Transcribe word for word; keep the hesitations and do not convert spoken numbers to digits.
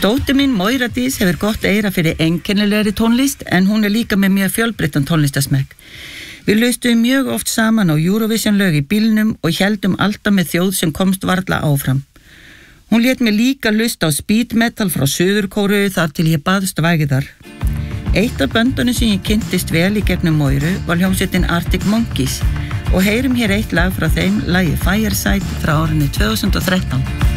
Dóttir mín Moira Dís hefur gott eyra fyrir einkennilegri tónlist en hún er líka með mjög fjölbreyttan tónlistasmekk. Við hlustuðum mjög oft saman á Eurovision lög í bílnum og héldum alltaf með þjóð sem komst varla áfram. Hún lét mig líka hlusta á speed metal frá Suður-Kóreu þar til ég baðst vægðar. Eitt af böndunum sem ég kynntist vel í gegnum Moiru var hljómsveitin Arctic Monkeys og heyrum hér eitt lag frá þeim, lagið Fireside frá árinu tvö þúsund og þrettán.